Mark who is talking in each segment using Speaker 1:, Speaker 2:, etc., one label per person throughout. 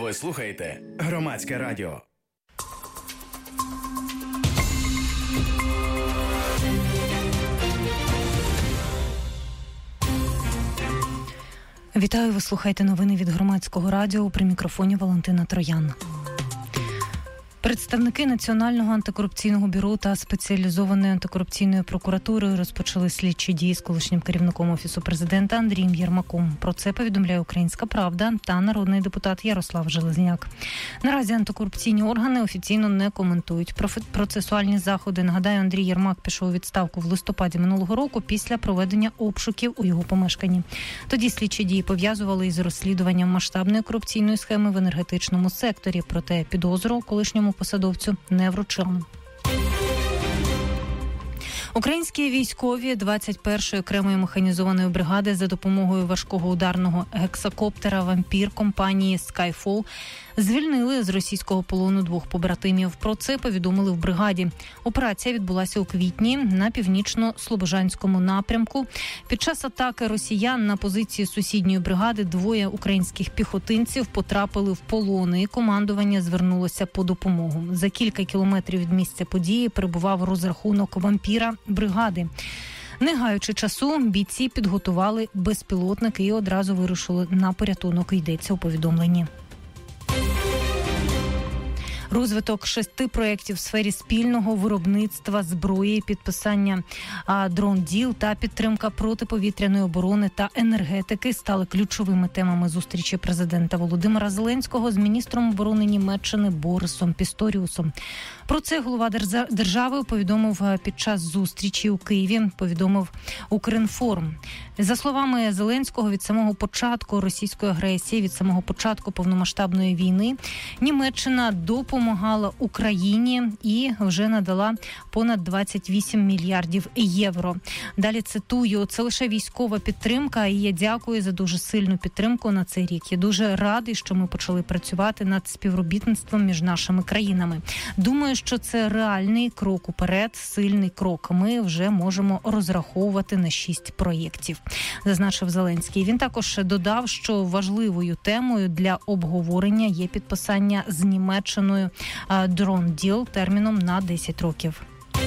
Speaker 1: Ви слухаєте Громадське радіо.
Speaker 2: Вітаю, ви слухаєте новини від Громадського радіо. При мікрофоні Валентина Троян. Представники Національного антикорупційного бюро та спеціалізованої антикорупційної прокуратури розпочали слідчі дії з колишнім керівником Офісу президента Андрієм Єрмаком. Про це повідомляє «Українська правда» та народний депутат Ярослав Железняк. Наразі антикорупційні органи офіційно не коментують процесуальні заходи. Нагадаю, Андрій Єрмак пішов у відставку в листопаді минулого року після проведення обшуків у його помешканні. Тоді слідчі дії пов'язували із розслідуванням масштабної корупційної схеми в енергетичному секторі. Проте підозру колишньому посадовцю не вручили. Українські військові 21-ї окремої механізованої бригади за допомогою важкого ударного гексакоптера «Вампір» компанії Skyfall звільнили з російського полону 2 побратимів. Про це повідомили в бригаді. Операція відбулася у квітні на північно-слобожанському напрямку. Під час атаки росіян на позиції сусідньої бригади 2 українських піхотинців потрапили в полон, і командування звернулося по допомогу. За кілька кілометрів від місця події перебував розрахунок «Вампіра» бригади. Не гаючи часу, бійці підготували безпілотники і одразу вирушили на порятунок, йдеться у повідомленні. Розвиток 6 проєктів в сфері спільного виробництва зброї, підписання дрон-діл та підтримка протиповітряної оборони та енергетики стали ключовими темами зустрічі президента Володимира Зеленського з міністром оборони Німеччини Борисом Пісторіусом. Про це голова держави повідомив під час зустрічі у Києві, повідомив Укрінформ. За словами Зеленського, від самого початку російської агресії, від самого початку повномасштабної війни, Німеччина допомагала Україні і вже надала понад 28 мільярдів євро. Далі цитую: «Це лише військова підтримка, і я дякую за дуже сильну підтримку на цей рік. Я дуже радий, що ми почали працювати над співробітництвом між нашими країнами. Думаю, що це реальний крок уперед, сильний крок. Ми вже можемо розраховувати на 6 проєктів», зазначив Зеленський. Він також додав, що важливою темою для обговорення є підписання з Німеччиною дрон-діл терміном на 10 років.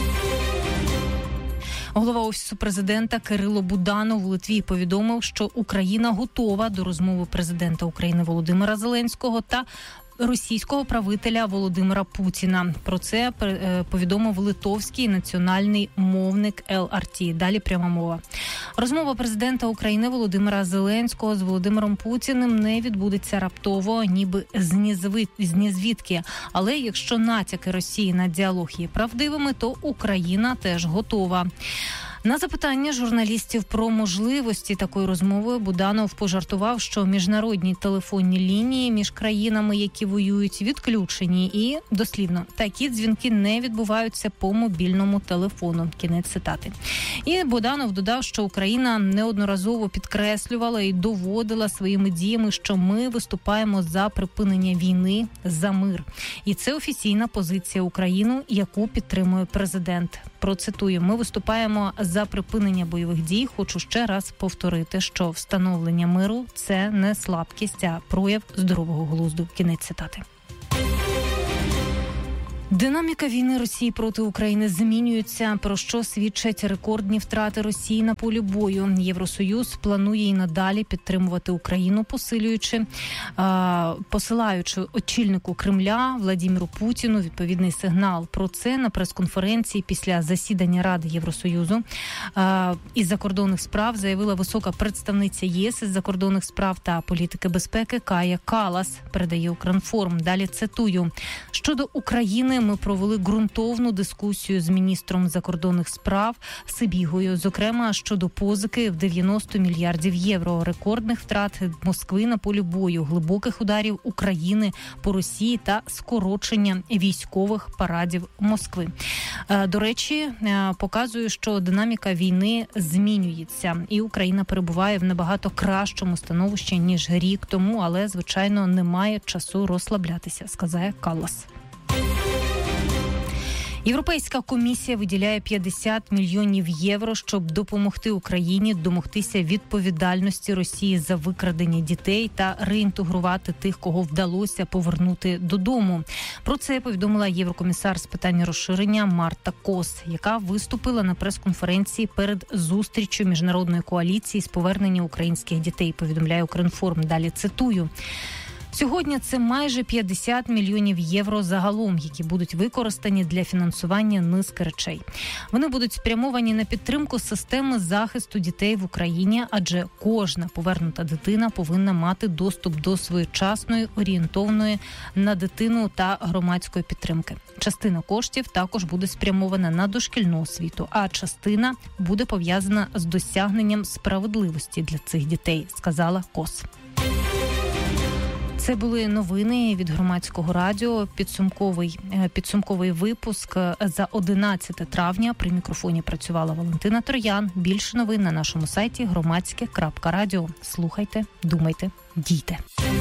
Speaker 2: Голова Офісу президента Кирило Буданов в Литві повідомив, що Україна готова до розмови президента України Володимира Зеленського та російського правителя Володимира Путіна. Про це повідомив литовський національний мовник ЛРТ. Далі пряма мова. Розмова президента України Володимира Зеленського з Володимиром Путіним не відбудеться раптово, ніби з нізвідки. Але якщо натяки Росії на діалог є правдивими, то Україна теж готова. На запитання журналістів про можливості такої розмови Буданов пожартував, що міжнародні телефонні лінії між країнами, які воюють, відключені. І, дослівно, такі дзвінки не відбуваються по мобільному телефону. Кінець цитати. І Буданов додав, що Україна неодноразово підкреслювала і доводила своїми діями, що ми виступаємо за припинення війни, за мир. І це офіційна позиція України, яку підтримує президент. Процитую: «Ми виступаємо за припинення бойових дій. Хочу ще раз повторити, що встановлення миру – це не слабкість, а прояв здорового глузду». Кінець цитати. Динаміка війни Росії проти України змінюється, про що свідчать рекордні втрати Росії на полі бою. Євросоюз планує і надалі підтримувати Україну, посилаючи очільнику Кремля Владимиру Путіну відповідний сигнал. Про це на прес-конференції після засідання Ради Євросоюзу із закордонних справ заявила висока представниця ЄС із закордонних справ та політики безпеки Кая Каллас, передає Укрінформ. Далі цитую: «Щодо України ми провели ґрунтовну дискусію з міністром закордонних справ Сибігою, зокрема щодо позики в 90 мільярдів євро, рекордних втрат Москви на полі бою, глибоких ударів України по Росії та скорочення військових парадів Москви». До речі, показує, що динаміка війни змінюється, і Україна перебуває в набагато кращому становищі, ніж рік тому, але, звичайно, немає часу розслаблятися, сказає Каллас. Європейська комісія виділяє 50 мільйонів євро, щоб допомогти Україні домогтися відповідальності Росії за викрадення дітей та реінтегрувати тих, кого вдалося повернути додому. Про це повідомила єврокомісар з питань розширення Марта Кос, яка виступила на прес-конференції перед зустрічю міжнародної коаліції з повернення українських дітей, повідомляє Укрінформ. Далі цитую. Сьогодні це майже 50 мільйонів євро загалом, які будуть використані для фінансування низки речей. Вони будуть спрямовані на підтримку системи захисту дітей в Україні, адже кожна повернута дитина повинна мати доступ до своєчасної, орієнтовної на дитину та громадської підтримки. Частина коштів також буде спрямована на дошкільну освіту, а частина буде пов'язана з досягненням справедливості для цих дітей, сказала Кос. Це були новини від Громадського радіо. Підсумковий випуск за 11 травня. При мікрофоні працювала Валентина Троян. Більше новин на нашому сайті громадське.радіо. Слухайте, думайте, дійте.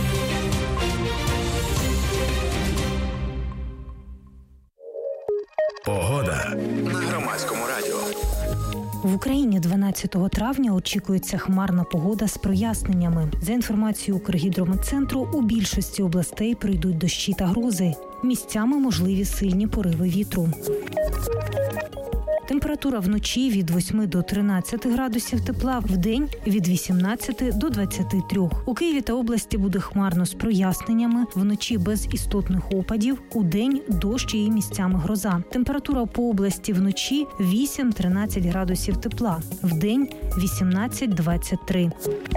Speaker 1: Погода на Громадському радіо.
Speaker 2: В Україні 12 травня очікується хмарна погода з проясненнями. За інформацією Укргідрометцентру, у більшості областей пройдуть дощі та грози. Місцями можливі сильні пориви вітру. Температура вночі від 8 до 13 градусів тепла, вдень від 18 до 23. У Києві та області буде хмарно з проясненнями, вночі без істотних опадів, удень дощ і місцями гроза. Температура по області вночі 8-13 градусів тепла, вдень 18-23.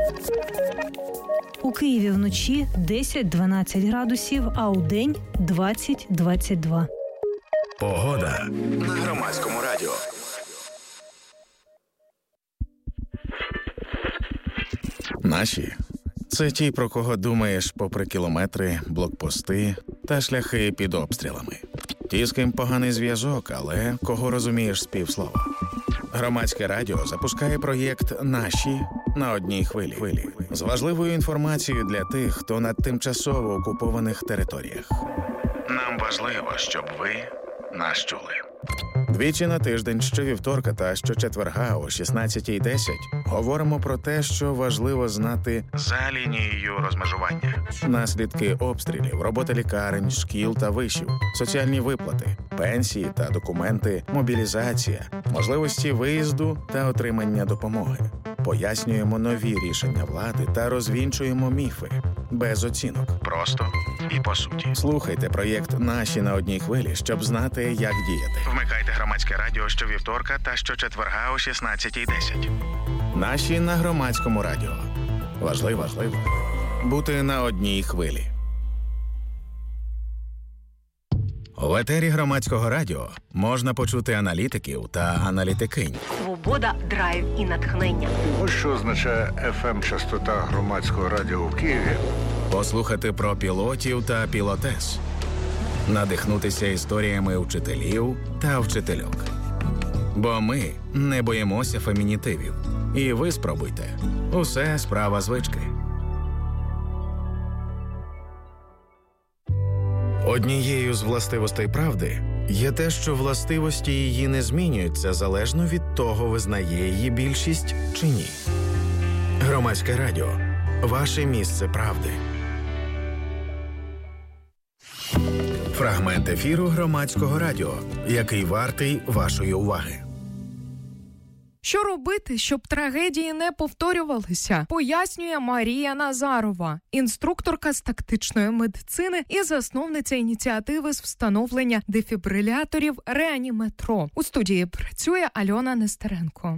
Speaker 2: У Києві вночі 10-12 градусів, а удень 20-22.
Speaker 1: Погода на Громадському радіо. Наші – це ті, про кого думаєш попри кілометри, блокпости та шляхи під обстрілами. Ті, з ким поганий зв'язок, але кого розумієш з півслова. Громадське радіо запускає проєкт «Наші» на одній хвилі. З важливою інформацією для тих, хто на тимчасово окупованих територіях. Нам важливо, щоб ви нас чули. Двічі на тиждень, щовівторка та щочетверга о 16:10 говоримо про те, що важливо знати за лінією розмежування. Наслідки обстрілів, робота лікарень, шкіл та вишів, соціальні виплати, пенсії та документи, мобілізація, можливості виїзду та отримання допомоги. Пояснюємо нові рішення влади та розвінчуємо міфи. Без оцінок. Просто і по суті. Слухайте проєкт «Наші» на одній хвилі, щоб знати, як діяти. Вмикайте Громадське радіо щовівторка та щочетверга о 16:10. «Наші» на Громадському радіо. Важливо бути на одній хвилі. В етері Громадського радіо можна почути аналітиків та аналітикинь.
Speaker 3: Свобода, драйв і натхнення.
Speaker 4: Ось що означає FM-частота Громадського радіо в Києві.
Speaker 1: Послухати про пілотів та пілотес. Надихнутися історіями вчителів та вчительок. Бо ми не боїмося фемінітивів. І ви спробуйте. Усе справа звички. Однією з властивостей правди є те, що властивості її не змінюються залежно від того, визнає її більшість чи ні. Громадське радіо. Ваше місце правди. Фрагмент ефіру Громадського радіо, який вартий вашої уваги.
Speaker 5: Що робити, щоб трагедії не повторювалися, пояснює Марія Назарова, інструкторка з тактичної медицини і засновниця ініціативи з встановлення дефібриляторів «Реаніматро». У студії працює Альона Нестеренко.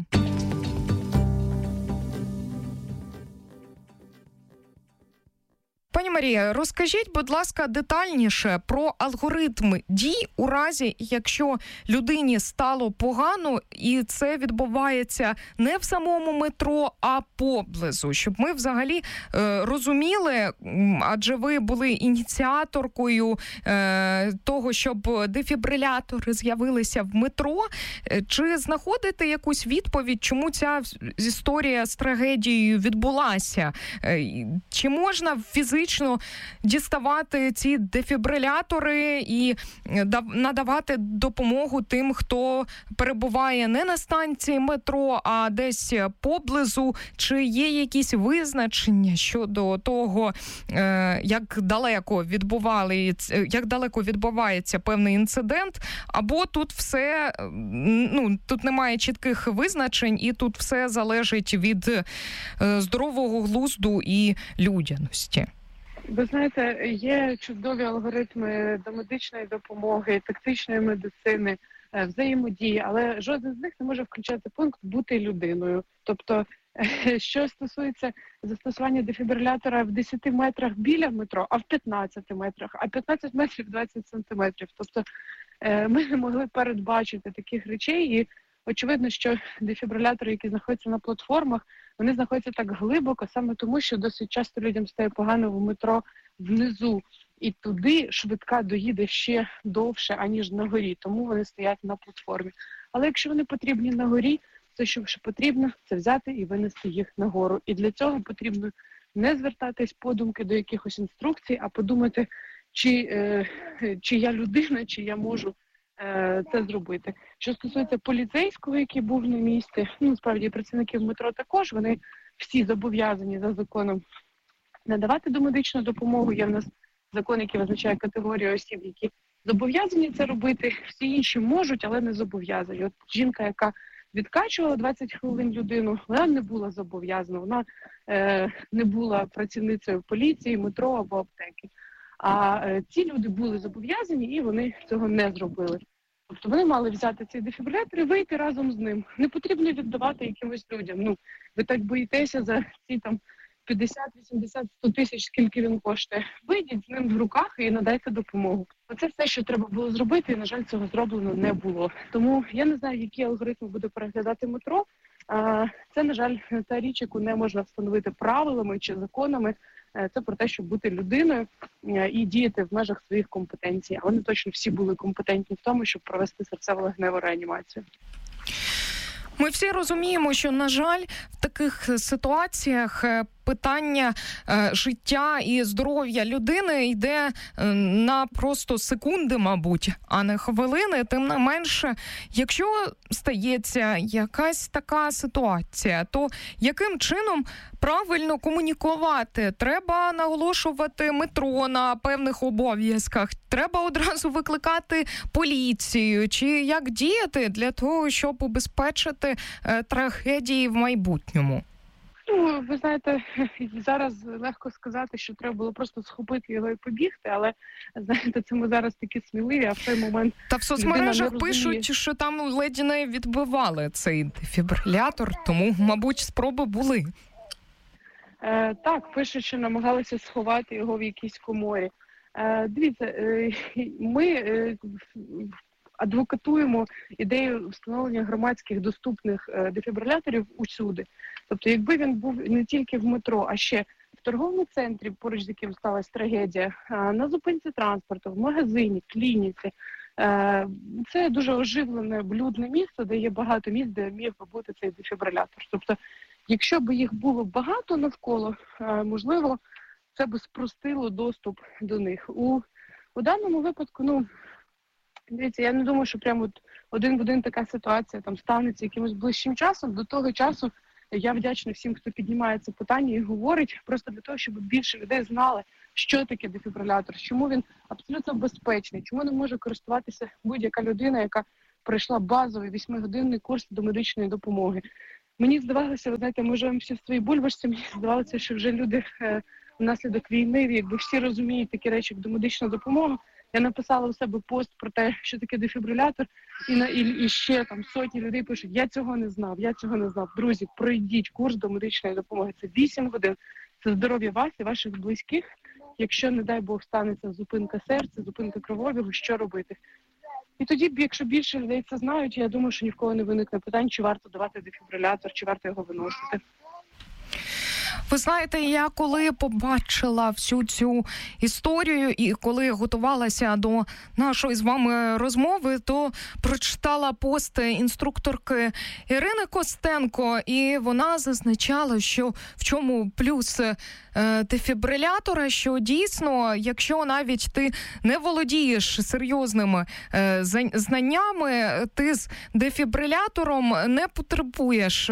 Speaker 5: Пані Марія, розкажіть, будь ласка, детальніше про алгоритм дій у разі, якщо людині стало погано, і це відбувається не в самому метро, а поблизу, щоб ми взагалі розуміли, адже ви були ініціаторкою того, щоб дефібрилятори з'явилися в метро. Чи знаходите якусь відповідь, чому ця історія з трагедією відбулася? Чи можна фізично дійсно діставати ці дефібрилятори і надавати допомогу тим, хто перебуває не на станції метро, а десь поблизу? Чи є якісь визначення щодо того, як далеко відбувається певний інцидент? Або тут все, тут немає чітких визначень, і тут все залежить від здорового глузду і людяності?
Speaker 6: Ви знаєте, є чудові алгоритми домедичної допомоги, тактичної медицини, взаємодії, але жоден з них не може включати пункт «бути людиною». Тобто, що стосується застосування дефібрилятора в 10 метрах біля метро, а в 15 метрах, а 15 метрів 20 сантиметрів. Тобто, ми не могли передбачити таких речей, і очевидно, що дефібрилятори, які знаходяться на платформах, вони знаходяться так глибоко, саме тому, що досить часто людям стає погано в метро внизу. І туди швидка доїде ще довше, аніж на горі, тому вони стоять на платформі. Але якщо вони потрібні на горі, то що потрібно, це взяти і винести їх нагору. І для цього потрібно не звертатись подумки до якихось інструкцій, а подумати, чи я людина, чи я можу це зробити. Що стосується поліцейського, який був на місці, справді працівників метро також, вони всі зобов'язані за законом надавати домедичну допомогу. Є в нас закон, який визначає категорію осіб, які зобов'язані це робити. Всі інші можуть, але не зобов'язані. От жінка, яка відкачувала 20 хвилин людину, вона не була зобов'язана, вона не була працівницею поліції, метро або аптеки. А ці люди були зобов'язані, і вони цього не зробили. Тобто вони мали взяти цей дефібрилятор і вийти разом з ним. Не потрібно віддавати якимось людям. Ви так боїтеся за ці 50, 80, 100 тисяч, скільки він коштує. Вийдіть з ним в руках і надайте допомогу. Оце все, що треба було зробити, і, на жаль, цього зроблено не було. Тому я не знаю, які алгоритми буде переглядати метро. Це, на жаль, та річ, яку не можна встановити правилами чи законами. Це про те, щоб бути людиною і діяти в межах своїх компетенцій. А вони точно всі були компетентні в тому, щоб провести серцево-легеневу реанімацію.
Speaker 5: Ми всі розуміємо, що, на жаль, в таких ситуаціях питання життя і здоров'я людини йде на просто секунди, мабуть, а не хвилини. Тим не менше, якщо стається якась така ситуація, то яким чином правильно комунікувати? Треба наголошувати метро на певних обов'язках? Треба одразу викликати поліцію? Чи як діяти для того, щоб убезпечити трагедії в майбутньому?
Speaker 6: Ви знаєте, зараз легко сказати, що треба було просто схопити його і побігти, але, знаєте, це ми зараз такі сміливі, а в той момент...
Speaker 5: Та в соцмережах пишуть, що там ледь не відбивали цей дефібрилятор, тому, мабуть, спроби були.
Speaker 6: Так, пишуть, що намагалися сховати його в якійсь коморі. Дивіться, ми адвокатуємо ідею встановлення громадських доступних дефібриляторів усюди. Тобто, якби він був не тільки в метро, а ще в торговому центрі, поруч з яким сталася трагедія, на зупинці транспорту, в магазині, клініці. Це дуже оживлене, блюдне місце, де є багато місць, де міг би бути цей дефібрилятор. Тобто, якщо б їх було багато навколо, можливо, це б спростило доступ до них. У даному випадку, дивіться, я не думаю, що прямо один в один така ситуація там станеться якимось ближчим часом. До того часу я вдячна всім, хто піднімає це питання і говорить, просто для того, щоб більше людей знали, що таке дефібрилятор, чому він абсолютно безпечний, чому не може користуватися будь-яка людина, яка пройшла базовий 8-годинний курс домедичної допомоги. Мені здавалося, ви знаєте, ми живемо всі в своїй бульбашці, мені здавалося, що вже люди внаслідок війни, якби всі розуміють такі речі, як домедична допомога. Я написала у себе пост про те, що таке дефібрилятор, і ще там сотні людей пишуть, я цього не знав. Друзі, пройдіть курс домедичної допомоги. Це 8 годин, це здоров'я вас і ваших близьких. Якщо, не дай Бог, станеться зупинка серця, зупинка кровообігу, що робити? І тоді, якщо більше людей це знають, я думаю, що ні в кого не виникне питань, чи варто давати дефібрилятор, чи варто його виносити.
Speaker 5: Ви знаєте, я коли побачила всю цю історію і коли готувалася до нашої з вами розмови, то прочитала пост інструкторки Ірини Костенко, і вона зазначала, що в чому плюс дефібрилятора, що дійсно, якщо навіть ти не володієш серйозними знаннями, ти з дефібрилятором не потребуєш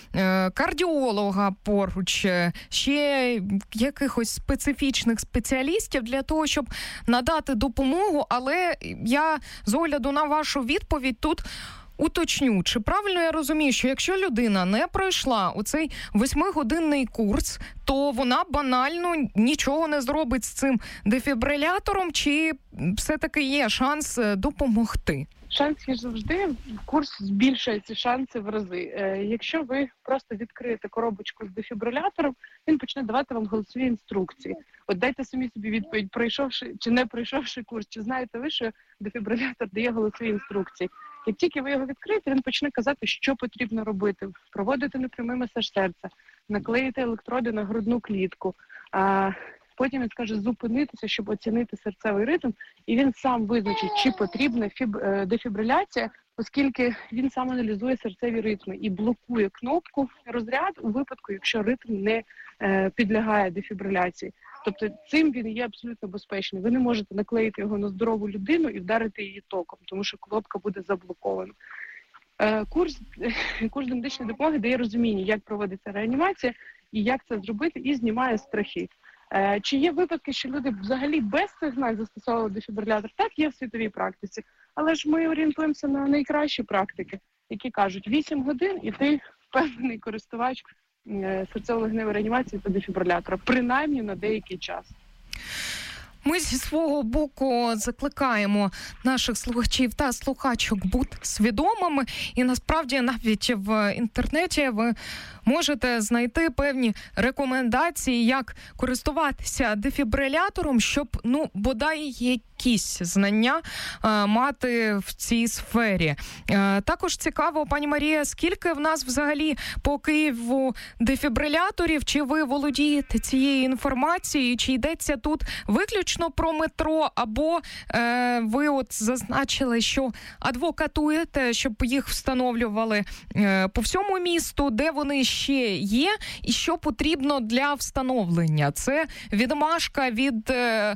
Speaker 5: кардіолога поруч, ще якихось специфічних спеціалістів для того, щоб надати допомогу. Але я з огляду на вашу відповідь тут уточню, чи правильно я розумію, що якщо людина не пройшла оцей 8-годинний курс, то вона банально нічого не зробить з цим дефібрилятором, чи все-таки є шанс допомогти?
Speaker 6: Шанс є завжди, курс збільшує ці шанси в рази. Якщо ви просто відкриєте коробочку з дефібрилятором, він почне давати вам голосові інструкції. От дайте самі собі відповідь, пройшовши чи не пройшовши курс, чи знаєте ви, що дефібрилятор дає голосові інструкції. Як тільки ви його відкриєте, він почне казати, що потрібно робити. Проводити непрямий масаж серця, наклеїти електроди на грудну клітку. Потім він скаже зупинитися, щоб оцінити серцевий ритм, і він сам визначить, чи потрібна дефібриляція, оскільки він сам аналізує серцеві ритми і блокує кнопку розряд у випадку, якщо ритм не підлягає дефібриляції. Тобто цим він є абсолютно безпечний. Ви не можете наклеїти його на здорову людину і вдарити її током, тому що кнопка буде заблокована. Курс домедичної допомоги дає розуміння, як проводиться реанімація і як це зробити, і знімає страхи. Чи є випадки, що люди взагалі без цих знань застосовували дефібрилятор? Так, є в світовій практиці. Але ж ми орієнтуємося на найкращі практики, які кажуть 8 годин і ти впевнений користувач серцево-легеневої реанімації та дефібрилятора, принаймні на деякий час.
Speaker 5: Ми зі свого боку закликаємо наших слухачів та слухачок бути свідомими. І насправді навіть в інтернеті ви можете знайти певні рекомендації, як користуватися дефібрилятором, щоб, бодай якісь знання мати в цій сфері. Також цікаво, пані Марія, скільки в нас взагалі по Києву дефібриляторів? Чи ви володієте цією інформацією? Чи йдеться тут виключно про метро? Або ви от зазначили, що адвокатуєте, щоб їх встановлювали по всьому місту, де вони ще є, і що потрібно для встановлення? Це відмашка від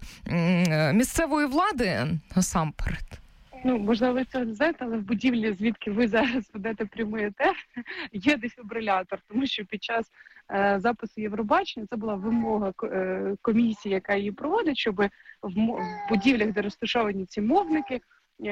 Speaker 5: місцевої влади насамперед?
Speaker 6: Можливо, ви це не знаєте, але в будівлі, звідки ви зараз ведете прямий етер, є дефібрилятор, тому що під час запису Євробачення це була вимога комісії, яка її проводить, щоб в будівлях, де розташовані ці мовники,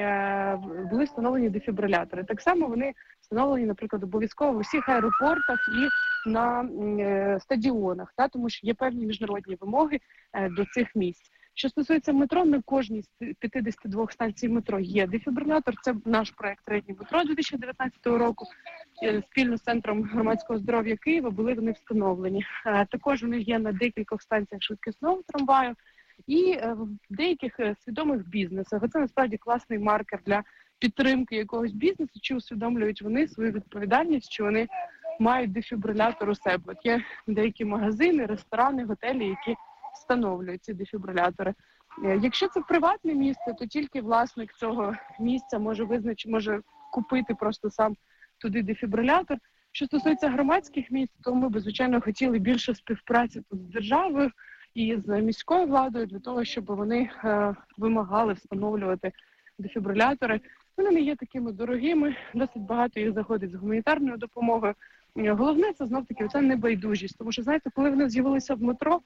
Speaker 6: були встановлені дефібрилятори. Так само вони встановлені, наприклад, обов'язково в усіх аеропортах і на стадіонах, тому що є певні міжнародні вимоги до цих місць. Що стосується метро, на кожній з 52 станцій метро є дефібрилятор. Це наш проект «Третє метро» 2019 року. Спільно з Центром громадського здоров'я Києва були вони встановлені. Також вони є на декількох станціях швидкісного трамваю і в деяких свідомих бізнесах. Це насправді класний маркер для підтримки якогось бізнесу, чи усвідомлюють вони свою відповідальність, чи вони мають дефібрилятор у себе. От є деякі магазини, ресторани, готелі, які встановлюють ці дефібрилятори. Якщо це приватне місце, то тільки власник цього місця може купити просто сам туди дефібрилятор. Що стосується громадських місць, то ми б, звичайно, хотіли більше співпраці тут з державою і з міською владою для того, щоб вони вимагали встановлювати дефібрилятори. Вони не є такими дорогими, досить багато їх заходить з гуманітарною допомогою. Головне, це знов-таки це небайдужість, тому що, знаєте, коли вони з'явилися в метро,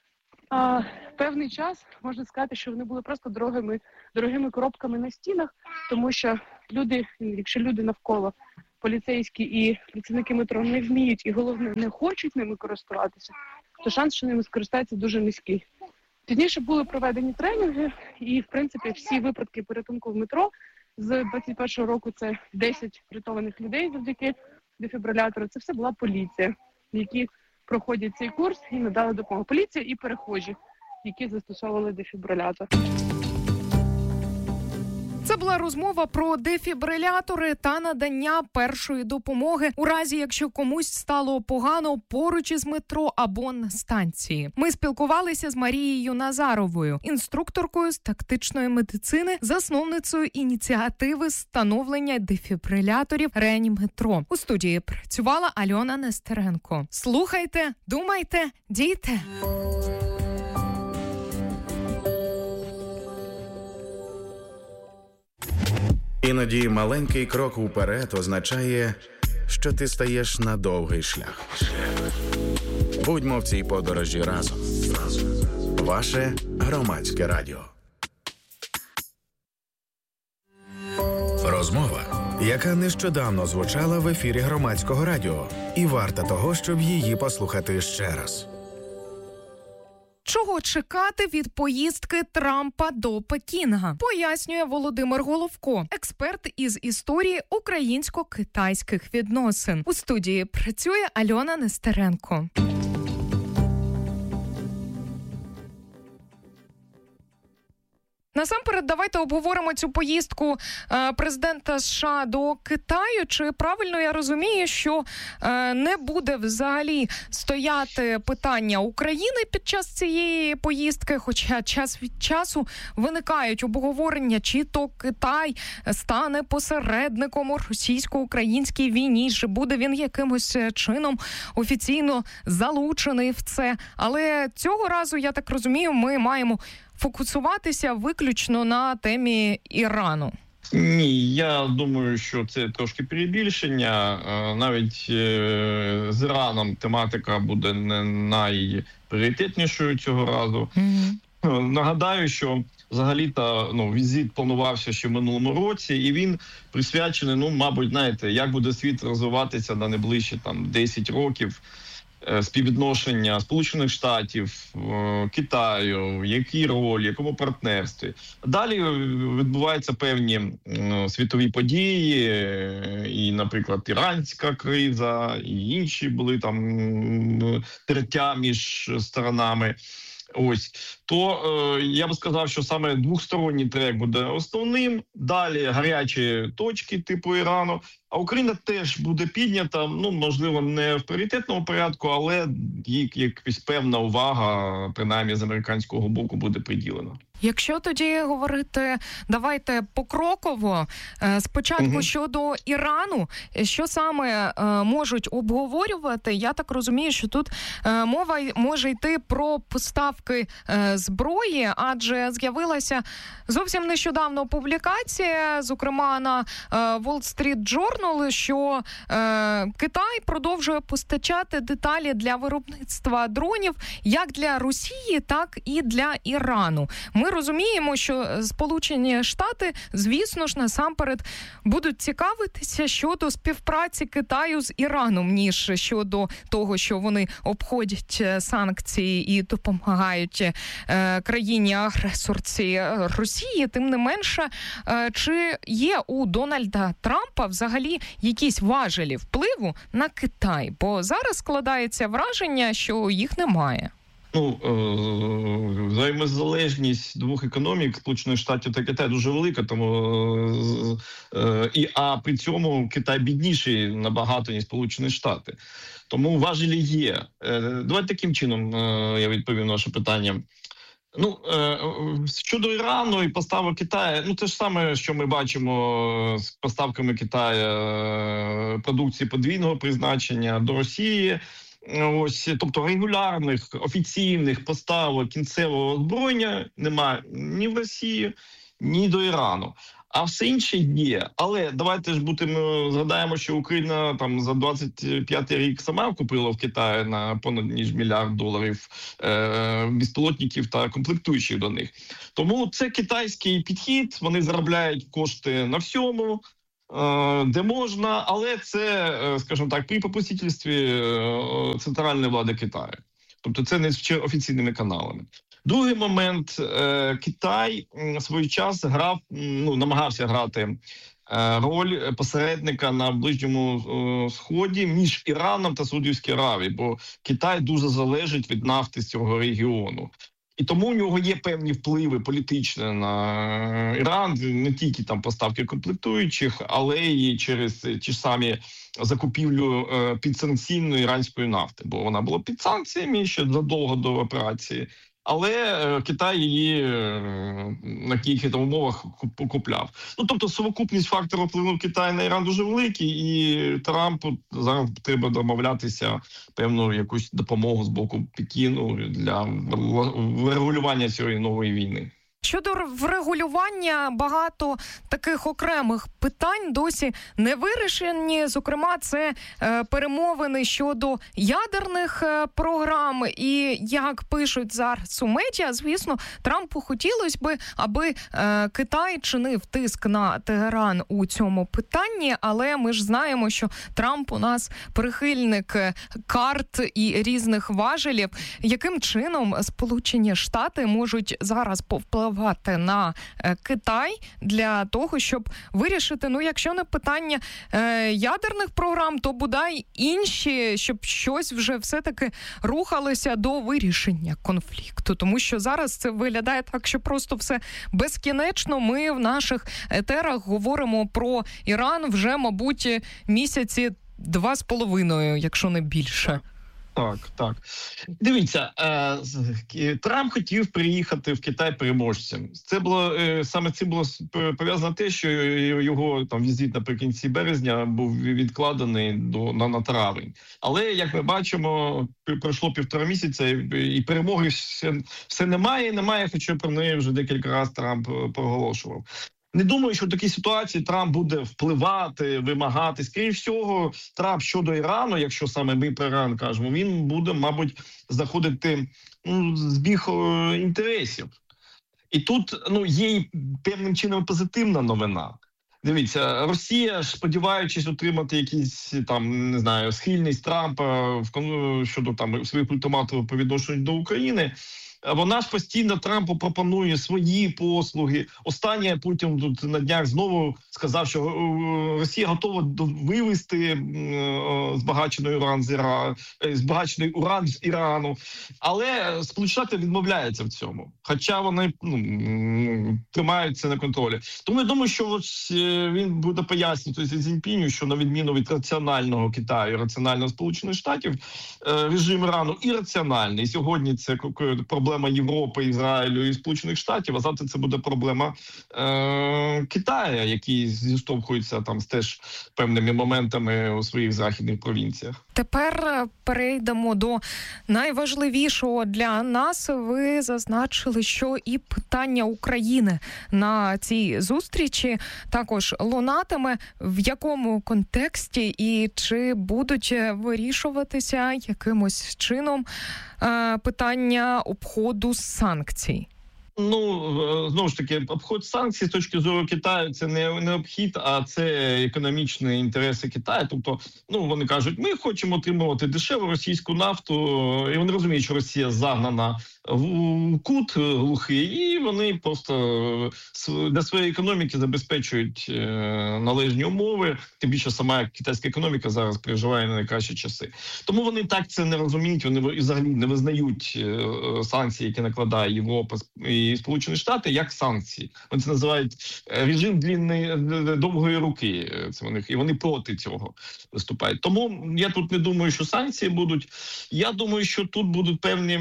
Speaker 6: певний час можна сказати, що вони були просто дорогими коробками на стінах, тому що якщо люди навколо поліцейські і працівники метро не вміють і, головне, не хочуть ними користуватися, то шанс, що ними скористаються, дуже низький. Пізніше були проведені тренінги, і, в принципі, всі випадки порятунку в метро з 21-го року – це 10 врятованих людей завдяки дефібрилятору. Це все була поліція, які проходять цей курс і надали допомогу. Поліція і перехожі, які застосовували дефібрилятор.
Speaker 5: Це була розмова про дефібрилятори та надання першої допомоги у разі, якщо комусь стало погано поруч із метро або на станції. Ми спілкувалися з Марією Назаровою, інструкторкою з тактичної медицини, засновницею ініціативи встановлення дефібриляторів реанімметро. У студії працювала Альона Нестеренко. Слухайте, думайте, дійте.
Speaker 1: Іноді маленький крок уперед означає, що ти стаєш на довгий шлях. Будьмо в цій подорожі разом. Ваше Громадське радіо. Розмова, яка нещодавно звучала в ефірі Громадського радіо, і варта того, щоб її послухати ще раз.
Speaker 5: Чого чекати від поїздки Трампа до Пекіна, пояснює Володимир Головко, експерт із історії українсько-китайських відносин. У студії працює Альона Нестеренко. Насамперед, давайте обговоримо цю поїздку президента США до Китаю. Чи правильно я розумію, що не буде взагалі стояти питання України під час цієї поїздки, хоча час від часу виникають обговорення, чи то Китай стане посередником у російсько-українській війні, чи буде він якимось чином офіційно залучений в це. Але цього разу, я так розумію, ми маємо фокусуватися виключно на темі Ірану.
Speaker 7: Ні, я думаю, що це трошки перебільшення. Навіть з Іраном тематика буде не найпріоритетнішою цього разу. Нагадаю, що взагалі-то візит планувався ще в минулому році, і він присвячений, мабуть, знаєте, як буде світ розвиватися на найближчі 10 років. Співвідношення Сполучених Штатів, Китаю, якій ролі, якому партнерстві. Далі відбуваються певні світові події, і, наприклад, іранська криза, і інші були там тертя між сторонами. Ось. То я б сказав, що саме двосторонній трек буде основним. Далі гарячі точки типу Ірану. А Україна теж буде піднята, можливо, не в пріоритетному порядку, але якась певна увага, принаймні з американського боку, буде приділена.
Speaker 5: Якщо тоді говорити, давайте покроково, спочатку щодо Ірану, що саме можуть обговорювати, я так розумію, що тут мова може йти про поставки зброї, адже з'явилася зовсім нещодавно публікація, зокрема на Wall Street Journal, що Китай продовжує постачати деталі для виробництва дронів як для Росії, так і для Ірану. Ми розуміємо, що Сполучені Штати, звісно ж, насамперед будуть цікавитися щодо співпраці Китаю з Іраном, ніж щодо того, що вони обходять санкції і допомагають країні-агресорці Росії. Тим не менше, чи є у Дональда Трампа взагалі якісь важелі впливу на Китай? Бо зараз складається враження, що їх немає.
Speaker 7: Взаємозалежність двох економік Сполучених Штатів та Китаю дуже велика, тому а при цьому Китай бідніший набагато, ніж Сполучені Штати. Тому важелі є. Давайте таким чином я відповім на ваше питання. Щодо Ірану і поставок Китаю, те ж саме, що ми бачимо з поставками Китаю продукції подвійного призначення до Росії. Тобто регулярних, офіційних поставок кінцевого озброєння немає ні в Росії, ні до Ірану. А все інше є. Але давайте ж згадаємо, що Україна за 25-й рік сама купила в Китаї на понад ніж $1 мільярд безпілотників та комплектуючих до них. Тому це китайський підхід, вони заробляють кошти на всьому, де можна, але це, скажімо так, при попустительстві центральної влади Китаю. Тобто це не офіційними каналами. Другий момент. Китай в свій час намагався грати роль посередника на Ближньому Сході між Іраном та Саудівською Аравією, бо Китай дуже залежить від нафти з цього регіону. І тому у нього є певні впливи політичні на Іран, не тільки там поставки комплектуючих, але й через ті ж самі закупівлю підсанкційної іранської нафти. Бо вона була під санкціями ще задовго до операції. Але Китай її на якихось умовах купляв. Ну, тобто, совокупність факторів впливу Китаю на Іран дуже великий, і Трампу зараз треба домовлятися певну якусь допомогу з боку Пекіну для врегулювання цієї нової війни.
Speaker 5: Щодо врегулювання, багато таких окремих питань досі не вирішені. Зокрема, це перемовини щодо ядерних програм. І, як пишуть зараз у медіа, звісно, Трампу хотілося б, аби Китай чинив тиск на Тегеран у цьому питанні. Але ми ж знаємо, що Трамп у нас прихильник карт і різних важелів. Яким чином Сполучені Штати можуть зараз повпливати на Китай для того, щоб вирішити, ну, якщо не питання ядерних програм, то бодай інші, щоб щось вже все-таки рухалося до вирішення конфлікту. Тому що зараз це виглядає так, що просто все безкінечно. Ми в наших етерах говоримо про Іран вже, мабуть, місяці 2,5, якщо не більше.
Speaker 7: Так. Дивіться, Трамп хотів приїхати в Китай переможцем. Це було саме цим було пов'язано те, що його там візит наприкінці березня був відкладений на травень. Але, як ми бачимо, пройшло 1,5 місяця і перемоги все немає, хоча про неї вже декілька разів Трамп проголошував. Не думаю, що в такій ситуації Трамп буде впливати, вимагати. Скоріше всього, Трамп щодо Ірану, якщо саме ми про Іран кажемо, він буде, мабуть, знаходити збіг інтересів. І тут є і певним чином позитивна новина. Дивіться, Росія, сподіваючись отримати якісь там, не знаю, схильність Трампа щодо там своїх ультиматумів по відношенню до України, вона ж постійно Трампу пропонує свої послуги. Останнє Путін тут на днях знову сказав, що Росія готова вивести збагачений уран з Ірану. Але Сполучені Штати відмовляються в цьому. Хоча вони тримають це на контролі. Тому я думаю, що він буде пояснювати Сі Цзіньпіню, що на відміну від раціонального Китаю, раціонального Сполучених Штатів, режим Ірану ірраціональний. І сьогодні це проблема Європи, Ізраїлю і Сполучених Штатів, а завтра це буде проблема Китаю, який зіштовхується там з теж певними моментами у своїх західних провінціях.
Speaker 5: Тепер перейдемо до найважливішого для нас. Ви зазначили, що і питання України на цій зустрічі також лунатиме. В якому контексті і чи будуть вирішуватися якимось чином питання обходу санкцій?
Speaker 7: Знову ж таки, обход санкцій з точки зору Китаю – це не обхід, а це економічні інтереси Китаю. Тобто, вони кажуть, ми хочемо отримувати дешеву російську нафту, і вони розуміють, що Росія загнана в кут глухий, і вони просто для своєї економіки забезпечують належні умови. Тим більше сама китайська економіка зараз переживає на найкращі часи. Тому вони так це не розуміють, вони взагалі не визнають санкції, які накладає Європа і Сполучені Штати, як санкції. Вони це називають режим довгої руки. Це і вони проти цього виступають. Тому я тут не думаю, що санкції будуть. Я думаю, що тут будуть певні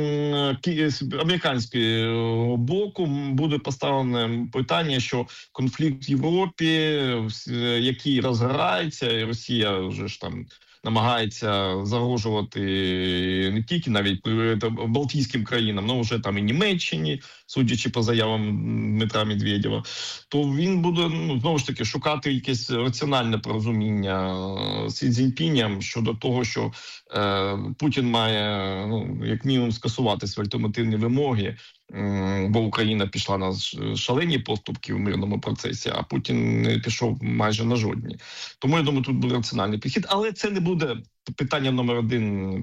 Speaker 7: американського боку буде поставлене питання, що конфлікт в Європі, який розгорається, і Росія вже ж там намагається загрожувати не тільки навіть Балтійським країнам, але вже там і Німеччині, судячи по заявам Дмитра Медведєва, то він буде, знову ж таки, шукати якесь раціональне порозуміння з Сі Цзіньпінем щодо того, що Путін має, як мінімум, скасувати свої альтернативні вимоги, бо Україна пішла на шалені поступки в мирному процесі, а Путін не пішов майже на жодні. Тому, я думаю, тут буде раціональний підхід. Але це не буде питання номер 1